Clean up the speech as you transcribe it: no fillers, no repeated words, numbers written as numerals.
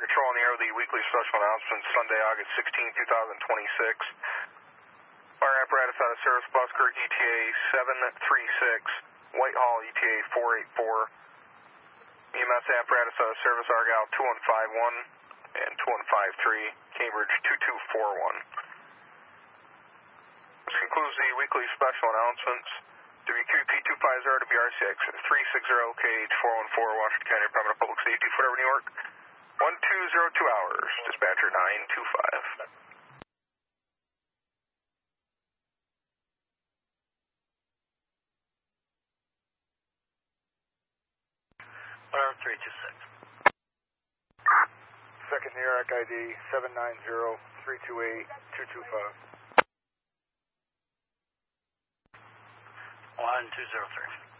Control on the air with the weekly special announcements, Sunday, August 16, 2026. Fire apparatus out of service, Buskirk ETA 736, Whitehall ETA 484. EMS apparatus out of service, Argyle 2151 and 2153, Cambridge 2241. This concludes the weekly special announcements. WQP250 WRCX 360 KH414, Washington County Department of Public Safety, Fort New York. 1202 hours, dispatcher 925. 326. Second New York ID 790-328-225. 1203.